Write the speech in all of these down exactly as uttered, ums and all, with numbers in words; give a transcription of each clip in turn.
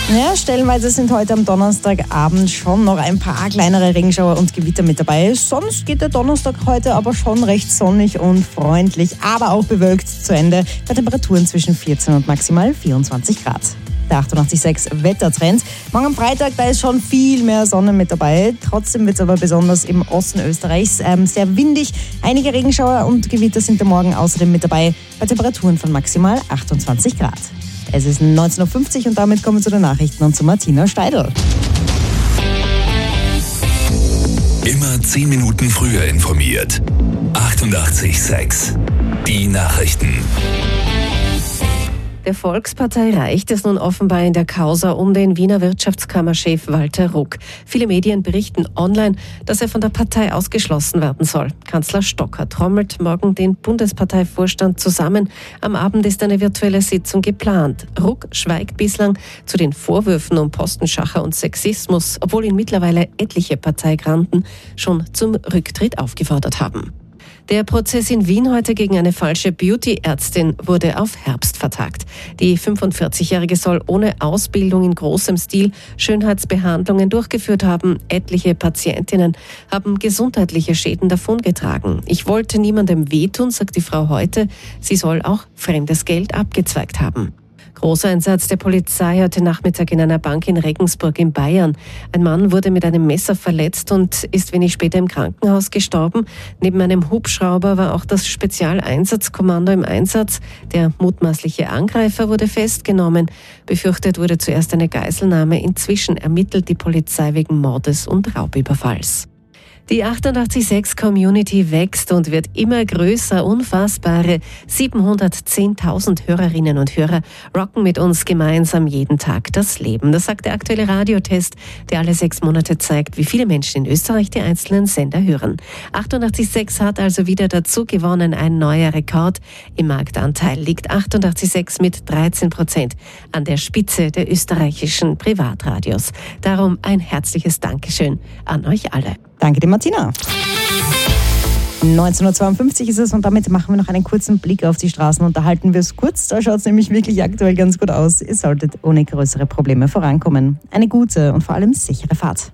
Ja, stellenweise sind heute am Donnerstagabend schon noch ein paar kleinere Regenschauer und Gewitter mit dabei. Sonst geht der Donnerstag heute aber schon recht sonnig und freundlich, aber auch bewölkt zu Ende, bei Temperaturen zwischen vierzehn und maximal vierundzwanzig Grad. Der achtundachtzig Komma sechs Wettertrend. Morgen am Freitag, da ist schon viel mehr Sonne mit dabei. Trotzdem wird es aber besonders im Osten Österreichs ähm, sehr windig. Einige Regenschauer und Gewitter sind am Morgen außerdem mit dabei, bei Temperaturen von maximal achtundzwanzig Grad. Es ist neunzehn Uhr fünfzig und damit kommen wir zu den Nachrichten und zu Martina Steidl. Immer zehn Minuten früher informiert. achtundachtzig Komma sechs. Die Nachrichten. Der Volkspartei reicht es nun offenbar in der Causa um den Wiener Wirtschaftskammerchef Walter Ruck. Viele Medien berichten online, dass er von der Partei ausgeschlossen werden soll. Kanzler Stocker trommelt morgen den Bundesparteivorstand zusammen. Am Abend ist eine virtuelle Sitzung geplant. Ruck schweigt bislang zu den Vorwürfen um Postenschacher und Sexismus, obwohl ihn mittlerweile etliche Parteigranten schon zum Rücktritt aufgefordert haben. Der Prozess in Wien heute gegen eine falsche Beauty-Ärztin wurde auf Herbst vertagt. Die fünfundvierzigjährige soll ohne Ausbildung in großem Stil Schönheitsbehandlungen durchgeführt haben. Etliche Patientinnen haben gesundheitliche Schäden davongetragen. Ich wollte niemandem wehtun, sagt die Frau heute. Sie soll auch fremdes Geld abgezweigt haben. Großeinsatz der Polizei heute Nachmittag in einer Bank in Regensburg in Bayern. Ein Mann wurde mit einem Messer verletzt und ist wenig später im Krankenhaus gestorben. Neben einem Hubschrauber war auch das Spezialeinsatzkommando im Einsatz. Der mutmaßliche Angreifer wurde festgenommen. Befürchtet wurde zuerst eine Geiselnahme. Inzwischen ermittelt die Polizei wegen Mordes und Raubüberfalls. Die achtundachtzig Komma sechs Community wächst und wird immer größer. Unfassbare siebenhundertzehntausend Hörerinnen und Hörer rocken mit uns gemeinsam jeden Tag das Leben. Das sagt der aktuelle Radiotest, der alle sechs Monate zeigt, wie viele Menschen in Österreich die einzelnen Sender hören. achtundachtzig Komma sechs hat also wieder dazu gewonnen, ein neuer Rekord. Im Marktanteil liegt achtundachtzig Komma sechs mit dreizehn Prozent an der Spitze der österreichischen Privatradios. Darum ein herzliches Dankeschön an euch alle. Danke dir, Martina. neunzehn Uhr zweiundfünfzig ist es und damit machen wir noch einen kurzen Blick auf die Straßen und da halten wir es kurz. Da schaut es nämlich wirklich aktuell ganz gut aus. Ihr solltet ohne größere Probleme vorankommen. Eine gute und vor allem sichere Fahrt.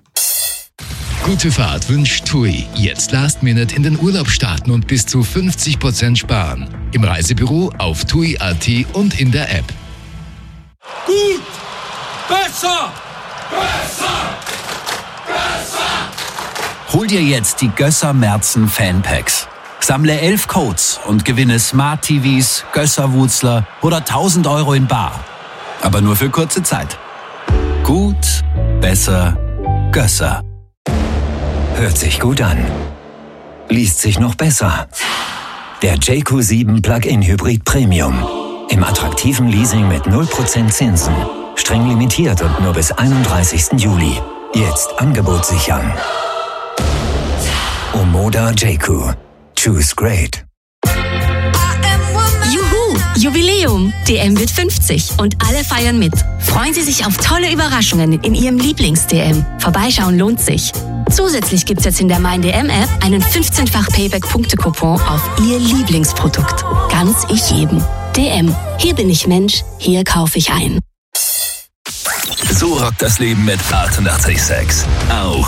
Gute Fahrt wünscht TUI. Jetzt Last Minute in den Urlaub starten und bis zu fünfzig Prozent sparen. Im Reisebüro, auf tui punkt at und in der App. Gut! Besser! Besser! Besser! Hol dir jetzt die Gösser Merzen Fanpacks. Sammle elf Codes und gewinne Smart T Vs, Gösser Wutzler oder tausend Euro in bar. Aber nur für kurze Zeit. Gut, besser, Gösser. Hört sich gut an. Liest sich noch besser. Der J Q sieben Plug-in Hybrid Premium. Im attraktiven Leasing mit null Prozent Zinsen. Streng limitiert und nur bis einunddreißigsten Juli. Jetzt Angebot sichern. Omoda J Q. Choose great. Juhu! Jubiläum! D M wird fünfzig und alle feiern mit. Freuen Sie sich auf tolle Überraschungen in Ihrem Lieblings-D M. Vorbeischauen lohnt sich. Zusätzlich gibt's jetzt in der Mein D M-App einen fünfzehnfach Payback-Punkte-Coupon auf Ihr Lieblingsprodukt. Ganz ich jedem. D M. Hier bin ich Mensch, hier kaufe ich ein. So rockt das Leben mit achtundachtzig Komma sechs. Auch